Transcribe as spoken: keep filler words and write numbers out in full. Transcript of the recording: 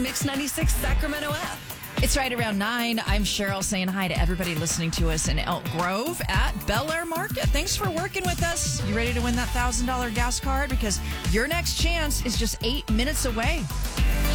Mix ninety-six Sacramento app. It's right around nine. I'm Cheryl saying hi to everybody listening to us in Elk Grove at Bel Air Market. Thanks for working with us. You ready to win that one thousand dollars gas card? Because your next chance is just eight minutes away.